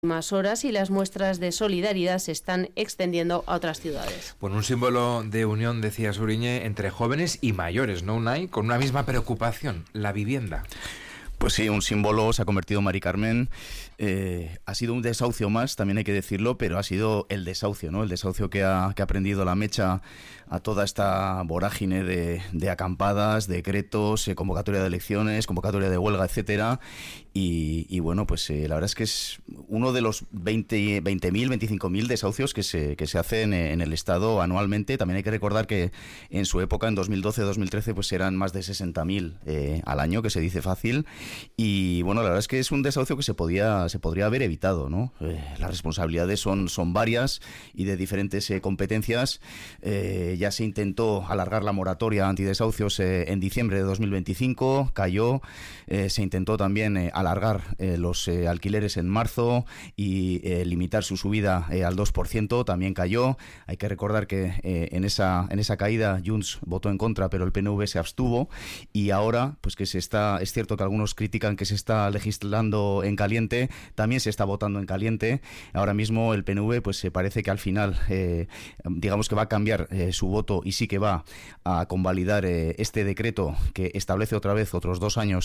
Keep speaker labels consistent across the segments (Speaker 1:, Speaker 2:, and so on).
Speaker 1: Más horas y las muestras de solidaridad se están extendiendo a otras ciudades.
Speaker 2: Bueno, un símbolo de unión, decía Suriñe, entre jóvenes y mayores, ¿no, Unai? Con una misma preocupación, la vivienda.
Speaker 3: Pues sí, un símbolo se ha convertido Mari Carmen. Ha sido un desahucio más, también hay que decirlo, pero ha sido el desahucio, ¿no? El desahucio que ha prendido la mecha a toda esta vorágine de acampadas, decretos, convocatoria de elecciones, convocatoria de huelga, etcétera. Y bueno, pues la verdad es que es uno de los 20.000, 25.000 desahucios que se hacen en el Estado anualmente. También hay que recordar que en su época, en 2012-2013, pues eran más de 60.000 al año, que se dice fácil. Y bueno, la verdad es que es un desahucio que se podría haber evitado, ¿no? Las responsabilidades son varias y de diferentes competencias. Ya se intentó alargar la moratoria antidesahucios en diciembre de 2025, cayó. Se intentó también alargar los alquileres en marzo y limitar su subida al 2%, también cayó. Hay que recordar que en esa caída Junts votó en contra, pero el PNV se abstuvo, y ahora pues que es cierto que algunos critican que se está legislando en caliente, también se está votando en caliente. Ahora mismo el PNV pues se parece que al final digamos que va a cambiar su voto y sí que va a convalidar este decreto que establece otra vez otros 2 años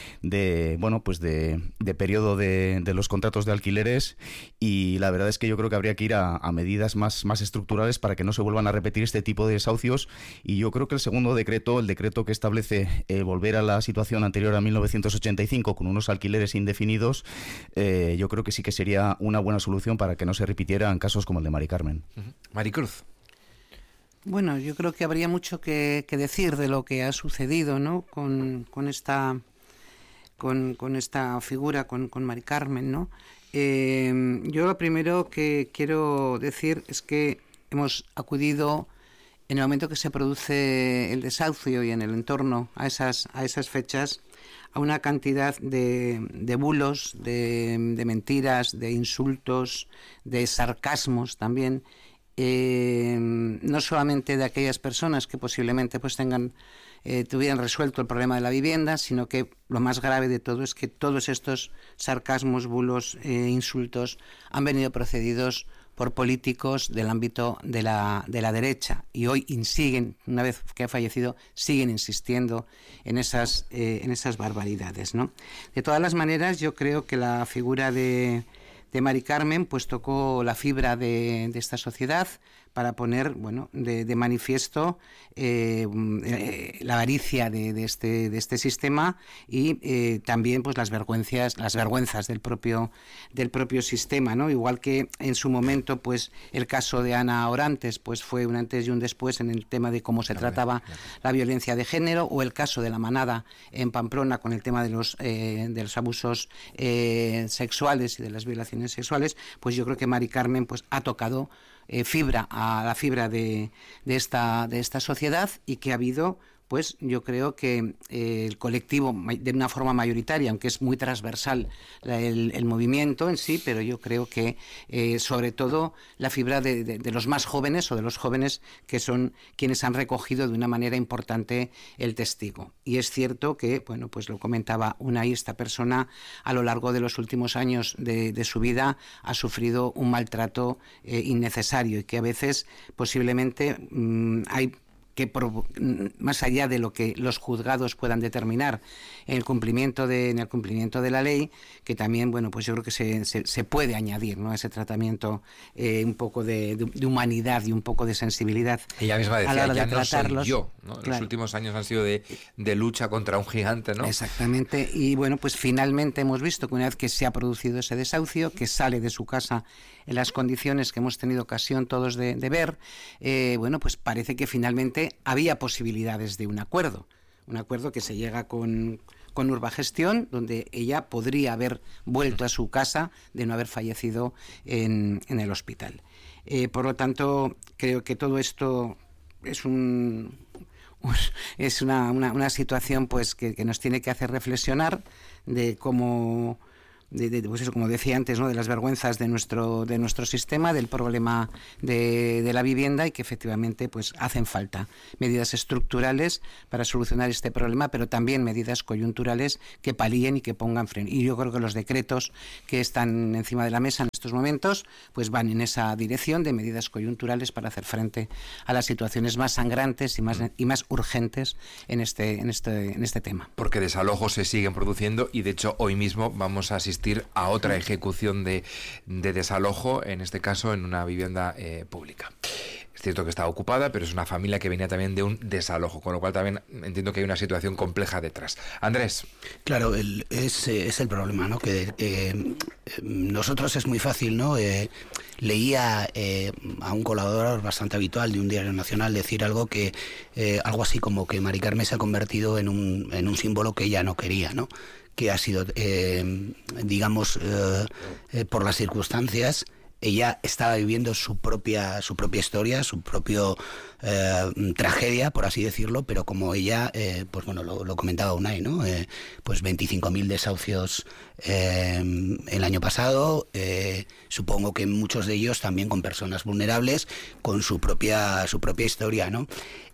Speaker 3: de periodo de los contratos de alquileres, y la verdad es que yo creo que habría que ir a medidas más estructurales para que no se vuelvan a repetir este tipo de desahucios. Y yo creo que el segundo decreto, el decreto que establece volver a la situación anterior a 1985 con unos alquileres indefinidos, yo creo que sí que sería una buena solución para que no se repitieran casos como el de Mari Carmen.
Speaker 2: Maricruz.
Speaker 4: Bueno, yo creo que habría mucho que decir de lo que ha sucedido, ¿no? con esta figura, con Mari Carmen, ¿no? Yo lo primero que quiero decir es que hemos acudido en el momento que se produce el desahucio y en el entorno a esas fechas a una cantidad de bulos, de mentiras, de insultos, de sarcasmos también, no solamente de aquellas personas que posiblemente pues tuvieran resuelto el problema de la vivienda, sino que lo más grave de todo es que todos estos sarcasmos, bulos, insultos han venido procedidos por políticos del ámbito de la derecha, y hoy siguen, una vez que ha fallecido, siguen insistiendo en esas barbaridades, ¿no? De todas las maneras, yo creo que la figura de Mari Carmen pues tocó la fibra de esta sociedad para poner, bueno, de manifiesto la avaricia de este sistema y también pues las vergüenzas del propio sistema, ¿no? Igual que en su momento pues el caso de Ana Orantes pues fue un antes y un después en el tema de cómo se trataba la violencia de género, o el caso de La Manada en Pamplona con el tema de los abusos sexuales y de las violaciones sexuales. Pues yo creo que Mari Carmen pues ha tocado a la fibra de esta sociedad, y que ha habido, pues yo creo que el colectivo, de una forma mayoritaria, aunque es muy transversal el movimiento en sí, pero yo creo que sobre todo la fibra de los más jóvenes, o de los jóvenes que son quienes han recogido de una manera importante el testigo. Y es cierto que, bueno, pues lo comentaba Unai, esta persona a lo largo de los últimos años de su vida ha sufrido un maltrato innecesario, y que a veces posiblemente hay que, más allá de lo que los juzgados puedan determinar en el cumplimiento de la ley, que también, bueno, pues yo creo que se puede añadir, ¿no?, a ese tratamiento un poco de humanidad y un poco de sensibilidad.
Speaker 2: Ella misma decía,
Speaker 4: a la hora
Speaker 2: ya
Speaker 4: de tratarlos,
Speaker 2: no soy yo, ¿no?
Speaker 4: Claro.
Speaker 2: Los últimos años han sido de lucha contra un gigante, ¿no?
Speaker 4: Exactamente. Y bueno, pues finalmente hemos visto que una vez que se ha producido ese desahucio, que sale de su casa en las condiciones que hemos tenido ocasión todos de ver, bueno, pues parece que finalmente había posibilidades de un acuerdo que se llega con Urbagestión, donde ella podría haber vuelto a su casa de no haber fallecido en el hospital. Por lo tanto, creo que todo esto es una situación pues que nos tiene que hacer reflexionar de cómo pues eso, como decía antes, ¿no?, de las vergüenzas de nuestro sistema, del problema de la vivienda, y que efectivamente pues hacen falta medidas estructurales para solucionar este problema, pero también medidas coyunturales que palíen y que pongan freno. Y yo creo que los decretos que están encima de la mesa en estos momentos pues van en esa dirección de medidas coyunturales para hacer frente a las situaciones más sangrantes y más urgentes en este tema.
Speaker 2: Porque desalojos se siguen produciendo y de hecho hoy mismo vamos a asistir a otra ejecución de desalojo, en este caso en una vivienda pública. Es cierto que está ocupada, pero es una familia que venía también de un desalojo, con lo cual también entiendo que hay una situación compleja detrás. Andrés.
Speaker 5: Claro, es el problema, ¿no? Que nosotros es muy fácil, ¿no? Leía a un colaborador bastante habitual de un diario nacional decir algo algo así como que Mari Carmen se ha convertido en un símbolo que ella no quería, ¿no? Que ha sido, digamos, por las circunstancias, ella estaba viviendo su propia historia, su propia tragedia, por así decirlo, pero como ella, pues bueno, lo comentaba Unai, ¿no? Pues 25.000 desahucios el año pasado, supongo que muchos de ellos también con personas vulnerables, con su propia historia, ¿no?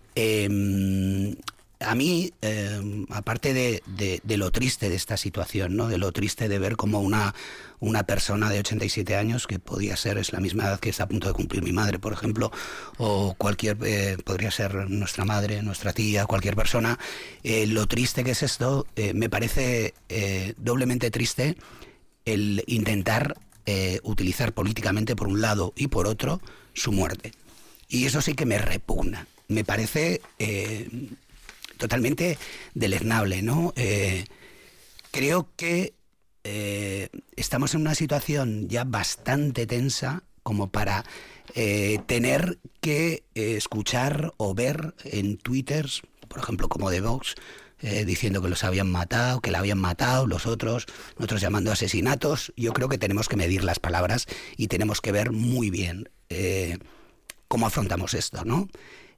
Speaker 5: A mí, aparte de lo triste de esta situación, ¿no?, de lo triste de ver como una persona de 87 años, que es la misma edad que está a punto de cumplir mi madre, por ejemplo, o podría ser nuestra madre, nuestra tía, cualquier persona, lo triste que es esto, me parece doblemente triste el intentar utilizar políticamente por un lado y por otro su muerte. Y eso sí que me repugna. Me parece totalmente deleznable, ¿no? Creo que estamos en una situación ya bastante tensa como para tener que escuchar o ver en Twitter, por ejemplo, como de Vox, diciendo que los habían matado, que la habían matado, nosotros llamando asesinatos. Yo creo que tenemos que medir las palabras y tenemos que ver muy bien cómo afrontamos esto, ¿no?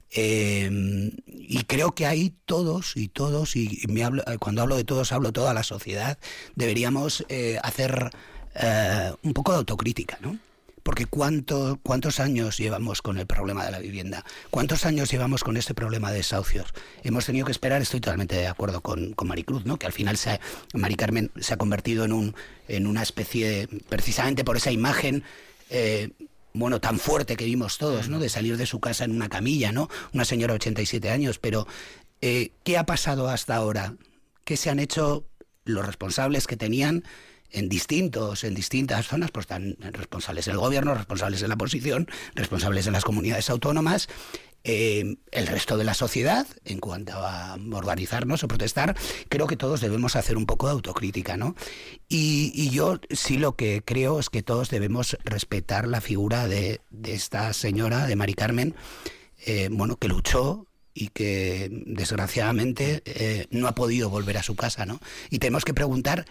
Speaker 5: Y creo que ahí todos, cuando hablo de todos, hablo toda la sociedad, deberíamos hacer un poco de autocrítica, ¿no? Porque ¿cuántos años llevamos con el problema de la vivienda? ¿Cuántos años llevamos con este problema de desahucios? Hemos tenido que esperar, estoy totalmente de acuerdo con Maricruz, ¿no?, que al final Mari Carmen se ha convertido en una especie, precisamente por esa imagen bueno, tan fuerte que vimos todos, ¿no?, de salir de su casa en una camilla, ¿no?, una señora de 87 años, pero ¿qué ha pasado hasta ahora? ¿Qué se han hecho los responsables que tenían en distintas zonas? Pues están responsables del gobierno, responsables de la oposición, responsables de las comunidades autónomas, el resto de la sociedad, en cuanto a organizarnos o protestar. Creo que todos debemos hacer un poco de autocrítica, ¿no? Y yo sí lo que creo es que todos debemos respetar la figura de esta señora, de Mari Carmen, bueno, que luchó y que desgraciadamente no ha podido volver a su casa, ¿no? Y tenemos que preguntar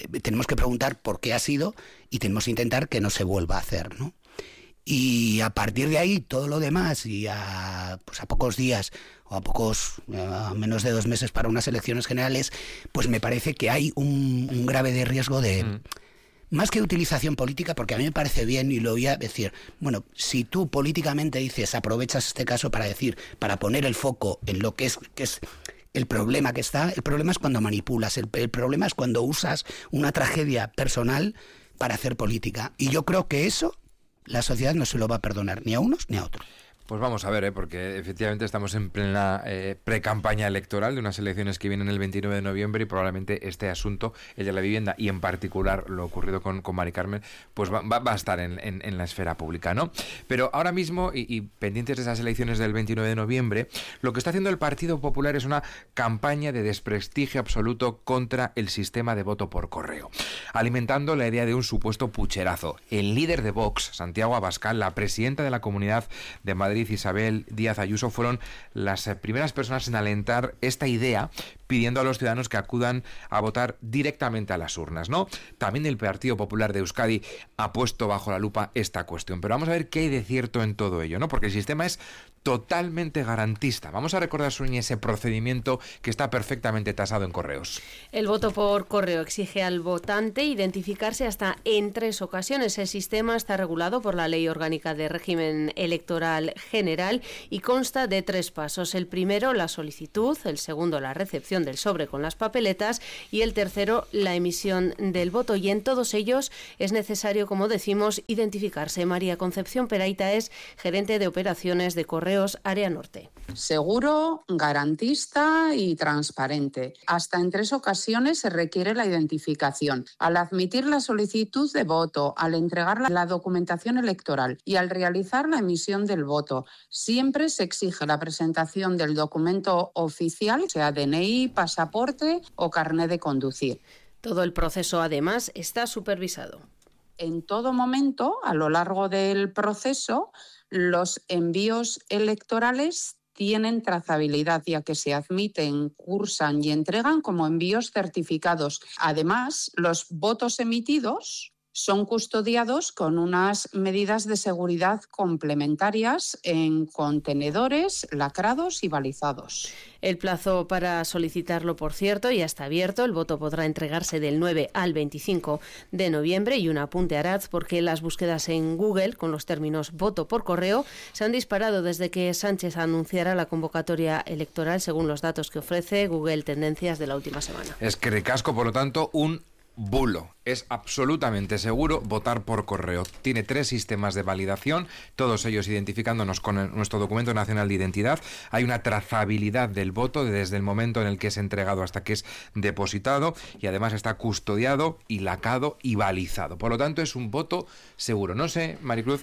Speaker 5: por qué ha sido, y tenemos que intentar que no se vuelva a hacer, ¿no? Y a partir de ahí, todo lo demás, y a pocos días o a menos de 2 meses para unas elecciones generales, pues me parece que hay un grave de riesgo de, más que utilización política, porque a mí me parece bien, y lo voy a decir, bueno, si tú políticamente aprovechas este caso para poner el foco en lo que es el problema que está, el problema es cuando manipulas, el problema es cuando usas una tragedia personal para hacer política. Y yo creo que eso la sociedad no se lo va a perdonar ni a unos ni a otros.
Speaker 2: Pues vamos a ver, porque efectivamente estamos en plena pre-campaña electoral de unas elecciones que vienen el 29 de noviembre y probablemente este asunto, el de la vivienda y en particular lo ocurrido con Mari Carmen, pues va a estar en la esfera pública, ¿no? Pero ahora mismo, y pendientes de esas elecciones del 29 de noviembre, lo que está haciendo el Partido Popular es una campaña de desprestigio absoluto contra el sistema de voto por correo, alimentando la idea de un supuesto pucherazo. El líder de Vox, Santiago Abascal, la presidenta de la Comunidad de Madrid, Isabel Díaz Ayuso, fueron las primeras personas en alentar esta idea, pidiendo a los ciudadanos que acudan a votar directamente a las urnas, ¿no? También el Partido Popular de Euskadi ha puesto bajo la lupa esta cuestión. Pero vamos a ver qué hay de cierto en todo ello, ¿no? Porque el sistema es totalmente garantista. Vamos a recordar, Sonia, ese procedimiento que está perfectamente tasado en Correos.
Speaker 1: El voto por correo exige al votante identificarse hasta en 3 ocasiones. El sistema está regulado por la Ley Orgánica de Régimen Electoral General y consta de 3 pasos. El primero, la solicitud; el segundo, la recepción del sobre con las papeletas; y el tercero, la emisión del voto. Y en todos ellos es necesario, como decimos, identificarse. María Concepción Peraita es gerente de operaciones de Correos Área Norte.
Speaker 6: Seguro, garantista y transparente. Hasta en 3 ocasiones se requiere la identificación. Al admitir la solicitud de voto, al entregar la documentación electoral y al realizar la emisión del voto, siempre se exige la presentación del documento oficial, sea DNI, pasaporte o carné de conducir.
Speaker 1: Todo el proceso, además, está supervisado.
Speaker 6: En todo momento, a lo largo del proceso, los envíos electorales tienen trazabilidad, ya que se admiten, cursan y entregan como envíos certificados. Además, los votos emitidos son custodiados con unas medidas de seguridad complementarias en contenedores lacrados y balizados.
Speaker 1: El plazo para solicitarlo, por cierto, ya está abierto. El voto podrá entregarse del 9 al 25 de noviembre. Y un apunte, Araz, porque las búsquedas en Google con los términos voto por correo se han disparado desde que Sánchez anunciara la convocatoria electoral, según los datos que ofrece Google Tendencias de la última semana.
Speaker 2: Es que recasco, por lo tanto, un bulo. Es absolutamente seguro votar por correo. Tiene 3 sistemas de validación, todos ellos identificándonos con nuestro documento nacional de identidad. Hay una trazabilidad del voto desde el momento en el que es entregado hasta que es depositado, y además está custodiado y lacado y balizado. Por lo tanto, es un voto seguro. No sé, Maricruz,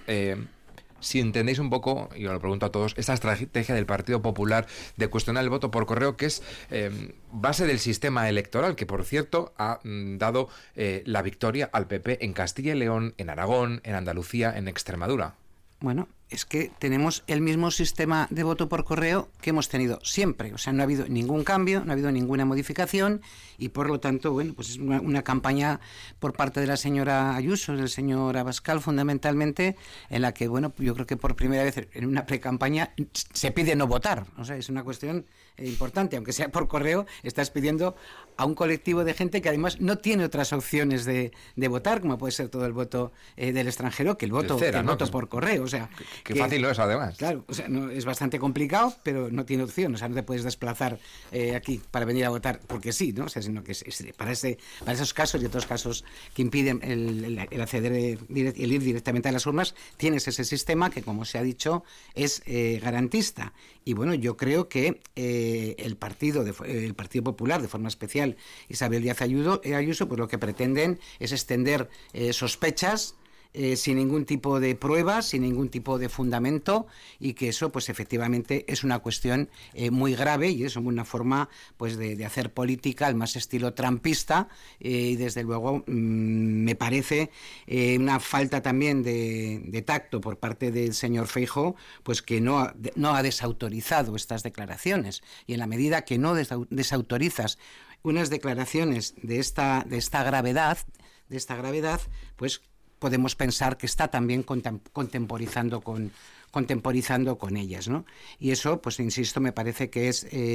Speaker 2: si entendéis un poco, y os lo pregunto a todos, esta estrategia del Partido Popular de cuestionar el voto por correo, que es base del sistema electoral, que por cierto ha dado la victoria al PP en Castilla y León, en Aragón, en Andalucía, en Extremadura.
Speaker 4: Bueno, es que tenemos el mismo sistema de voto por correo que hemos tenido siempre. O sea, no ha habido ningún cambio, no ha habido ninguna modificación, y por lo tanto, bueno, pues es una campaña por parte de la señora Ayuso, del señor Abascal, fundamentalmente, en la que, bueno, yo creo que por primera vez en una precampaña se pide no votar. O sea, es una cuestión importante, aunque sea por correo, estás pidiendo a un colectivo de gente que además no tiene otras opciones de votar, como puede ser todo el voto del extranjero, que el voto, voto por correo. O sea,
Speaker 2: qué fácil lo es, además.
Speaker 4: Claro, o sea, no, es bastante complicado, pero no tiene opción. O sea, no te puedes desplazar aquí para venir a votar porque sí, ¿no? O sea, sino que es para esos casos y otros casos que impiden el acceder, el ir directamente a las urnas, tienes ese sistema que, como se ha dicho, es garantista. Y bueno, yo creo que el Partido Popular, de forma especial Isabel Díaz Ayuso, pues lo que pretenden es extender sospechas sin ningún tipo de pruebas, sin ningún tipo de fundamento, y que eso pues efectivamente es una cuestión muy grave, y es una forma pues de hacer política al más estilo trumpista, y desde luego me parece una falta también de tacto por parte del señor Feijóo, pues que no ha desautorizado estas declaraciones, y en la medida que no desautorizas unas declaraciones de esta gravedad, pues podemos pensar que está también contemporizando con ellas, ¿no? Y eso, pues insisto, me parece que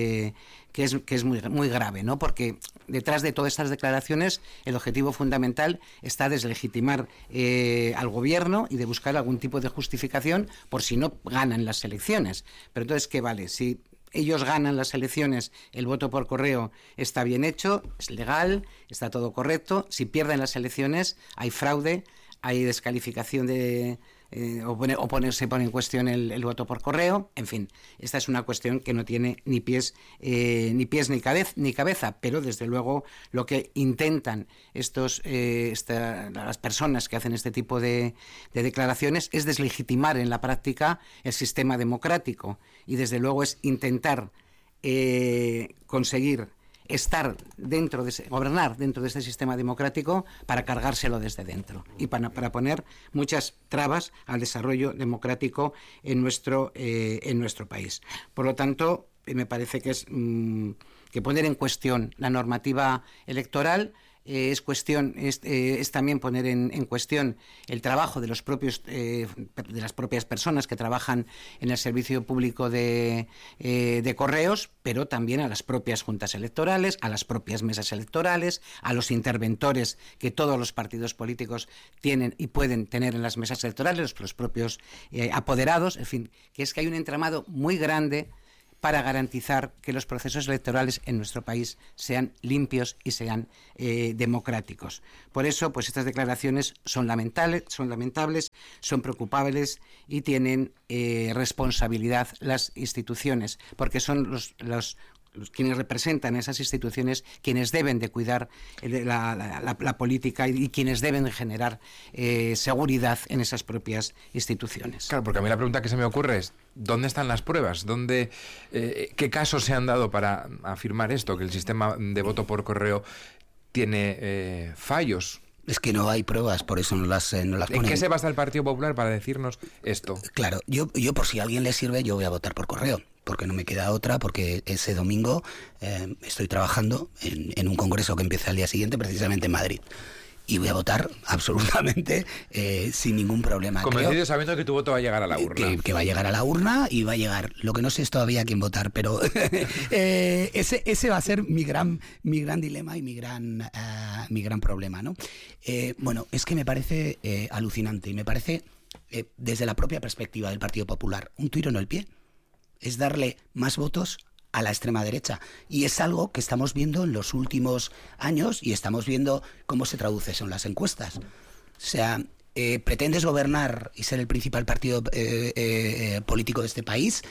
Speaker 4: es muy, muy grave, ¿no? Porque detrás de todas estas declaraciones el objetivo fundamental está deslegitimar al gobierno y de buscar algún tipo de justificación por si no ganan las elecciones. Pero entonces, ¿qué vale? Si ellos ganan las elecciones, el voto por correo está bien hecho, es legal, está todo correcto. Si pierden las elecciones, hay fraude, hay descalificación se pone en cuestión el voto por correo. En fin, esta es una cuestión que no tiene ni pies ni cabeza, pero desde luego lo que intentan las personas que hacen este tipo de declaraciones es deslegitimar en la práctica el sistema democrático, y desde luego es intentar conseguir gobernar dentro de este sistema democrático para cargárselo desde dentro y para poner muchas trabas al desarrollo democrático en nuestro país. Por lo tanto, me parece que es que poner en cuestión la normativa electoral es también poner en cuestión el trabajo de los propios de las propias personas que trabajan en el servicio público de correos, pero también a las propias juntas electorales, a las propias mesas electorales, a los interventores que todos los partidos políticos tienen y pueden tener en las mesas electorales, los propios apoderados, en fin, que es que hay un entramado muy grande para garantizar que los procesos electorales en nuestro país sean limpios y sean democráticos. Por eso, pues estas declaraciones son lamentables, son preocupables y tienen responsabilidad las instituciones, porque son los quienes representan esas instituciones quienes deben de cuidar la política y quienes deben de generar seguridad en esas propias instituciones.
Speaker 2: Claro, porque a mí la pregunta que se me ocurre es ¿dónde están las pruebas? ¿Qué casos se han dado para afirmar esto, que el sistema de voto por correo tiene fallos?
Speaker 5: Es que no hay pruebas, por eso no las ponen.
Speaker 2: ¿En qué se basa el Partido Popular para decirnos esto?
Speaker 5: Claro, yo por si a alguien le sirve, yo voy a votar por correo, porque no me queda otra, porque ese domingo estoy trabajando en un congreso que empieza al día siguiente, precisamente en Madrid. Y voy a votar absolutamente sin ningún problema.
Speaker 2: Convencido sabiendo que tu voto va a llegar a la urna.
Speaker 5: Que va a llegar a la urna y va a llegar. Lo que no sé es todavía quién votar, pero ese va a ser mi gran dilema y mi gran problema, ¿no? Bueno, es que me parece alucinante y me parece, desde la propia perspectiva del Partido Popular, un tiro en el pie. Es darle más votos a la extrema derecha. Y es algo que estamos viendo en los últimos años y estamos viendo cómo se traduce eso en las encuestas. O sea, pretendes gobernar y ser el principal partido político de este país,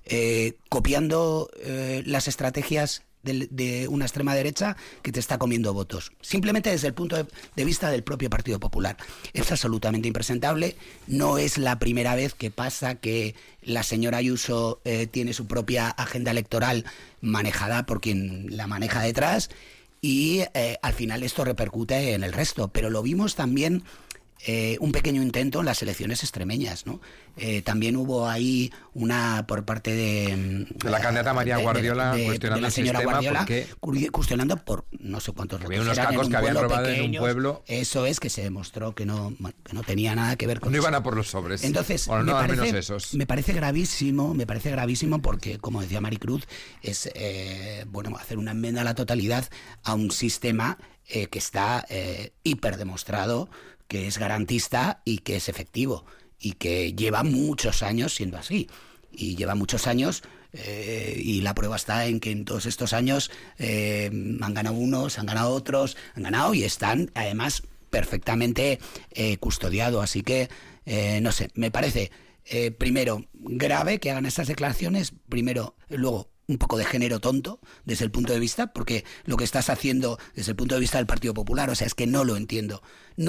Speaker 5: copiando las estrategias de una extrema derecha que te está comiendo votos. Simplemente desde el punto de vista del propio Partido Popular. Es absolutamente impresentable. No es la primera vez que pasa que la señora Ayuso tiene su propia agenda electoral manejada por quien la maneja detrás y al final esto repercute en el resto. Pero lo vimos también un pequeño intento en las elecciones extremeñas, ¿no? También hubo ahí una por parte de
Speaker 2: la candidata María Guardiola cuestionando
Speaker 5: la señora
Speaker 2: el sistema
Speaker 5: Guardiola, cuestionando por no sé cuántos
Speaker 2: había unos cacos que habían robado
Speaker 5: pequeños,
Speaker 2: en un pueblo.
Speaker 5: Eso es, que se demostró que no tenía nada que ver con
Speaker 2: no
Speaker 5: eso.
Speaker 2: iban a por los sobres.
Speaker 5: Entonces,
Speaker 2: bueno, no, al menos esos.
Speaker 5: Me parece gravísimo porque, como decía Maricruz, es hacer una enmienda a la totalidad a un sistema que está hiperdemostrado, que es garantista y que es efectivo y que lleva muchos años siendo así. Y lleva muchos años y la prueba está en que en todos estos años han ganado unos, han ganado otros, han ganado y están además perfectamente custodiados. Así que, no sé, me parece primero grave que hagan estas declaraciones, luego un poco de género tonto desde el punto de vista, porque lo que estás haciendo desde el punto de vista del Partido Popular, o sea, es que no lo entiendo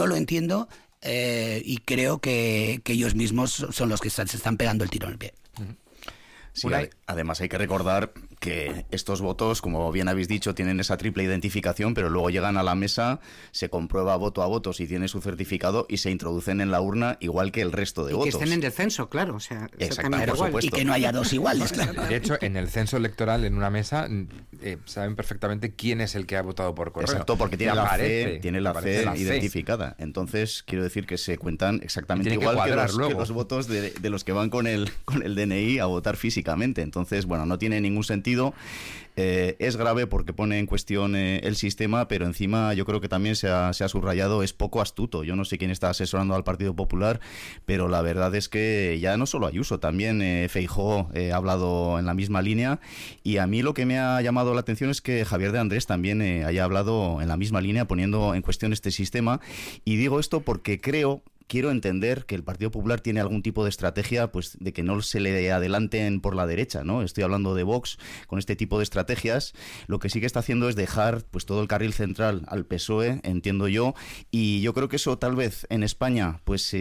Speaker 5: y creo que ellos mismos son los que se están pegando el tiro en el pie.
Speaker 3: Sí, además hay que recordar que estos votos, como bien habéis dicho, tienen esa triple identificación, pero luego llegan a la mesa, se comprueba voto a voto si tiene su certificado y se introducen en la urna igual que el resto de votos.
Speaker 4: Y que estén en el censo, claro. O sea,
Speaker 3: exactamente, por supuesto.
Speaker 5: Y que no haya dos iguales, claro.
Speaker 2: De hecho, en el censo electoral, en una mesa, saben perfectamente quién es el que ha votado por correo.
Speaker 3: Exacto, porque tiene la C identificada. Entonces, quiero decir que se cuentan exactamente igual que los votos de los que van con el DNI a votar físicamente. Entonces, bueno, no tiene ningún sentido. Es grave porque pone en cuestión el sistema, pero encima yo creo que también se ha subrayado, es poco astuto. Yo no sé quién está asesorando al Partido Popular, pero la verdad es que ya no solo Ayuso, también Feijóo ha hablado en la misma línea, y a mí lo que me ha llamado la atención es que Javier de Andrés también haya hablado en la misma línea, poniendo en cuestión este sistema. Y digo esto porque quiero entender que el Partido Popular tiene algún tipo de estrategia, pues de que no se le adelanten por la derecha, ¿no? Estoy hablando de Vox con este tipo de estrategias. Lo que sí que está haciendo es dejar pues todo el carril central al PSOE, entiendo yo, y yo creo que eso tal vez en España pues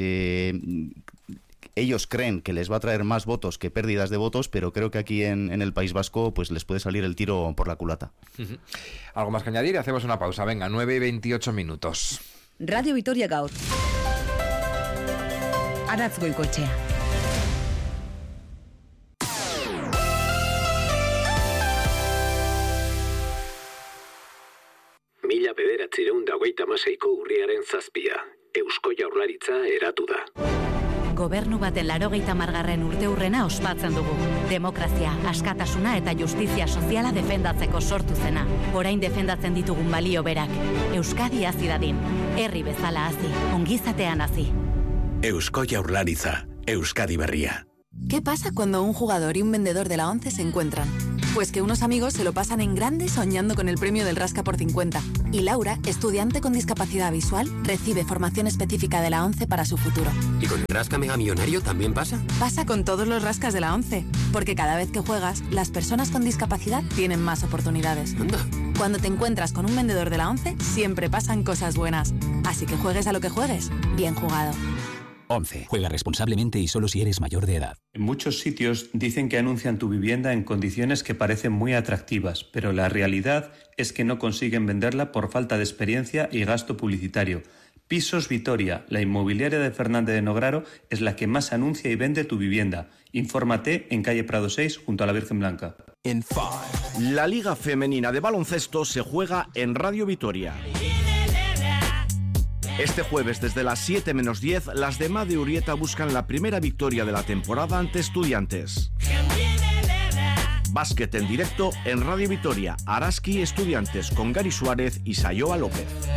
Speaker 3: ellos creen que les va a traer más votos que pérdidas de votos, pero creo que aquí en el País Vasco pues les puede salir el tiro por la culata.
Speaker 2: ¿Algo más que añadir? Hacemos una pausa. Venga, 9:28.
Speaker 7: Radio Vitoria Gaur. Aratz Goikoetxea.
Speaker 8: Mila bederatziehun eta 2016ko urriaren 7. Eusko Jaurlaritza eratu da.
Speaker 9: Gobernu baten 80. urteurrena ospatzen dugu. Demokrazia, askatasuna eta justizia soziala defendatzeko sortu zena. Orain defendatzen ditugun balio berak. Euskadi hazi dadin. Herri bezala hazi, ongizatean hazi.
Speaker 8: Eusko Jaurlaritza, Euskadi berria.
Speaker 10: ¿Qué pasa cuando un jugador y un vendedor de la ONCE se encuentran? Pues que unos amigos se lo pasan en grande soñando con el premio del Rasca por 50. Y Laura, estudiante con discapacidad visual, recibe formación específica de la ONCE para su futuro.
Speaker 8: ¿Y con el Rasca Mega Millonario también pasa?
Speaker 10: Pasa con todos los rascas de la ONCE. Porque cada vez que juegas, las personas con discapacidad tienen más oportunidades.
Speaker 8: Anda.
Speaker 10: Cuando te encuentras con un vendedor de la ONCE, siempre pasan cosas buenas. Así que juegues a lo que juegues, bien jugado.
Speaker 11: 11. Juega responsablemente y solo si eres mayor de edad.
Speaker 12: En muchos sitios dicen que anuncian tu vivienda en condiciones que parecen muy atractivas, pero la realidad es que no consiguen venderla por falta de experiencia y gasto publicitario. Pisos Vitoria, la inmobiliaria de Fernández de Nograro, es la que más anuncia y vende tu vivienda. Infórmate en calle Prado 6, junto a la Virgen Blanca.
Speaker 13: La Liga Femenina de Baloncesto se juega en Radio Vitoria. Este jueves, desde las 7 menos 10, las de Made Urieta buscan la primera victoria de la temporada ante Estudiantes. Básquet en directo en Radio Vitoria, Araski Estudiantes con Gary Suárez y Sayoa López.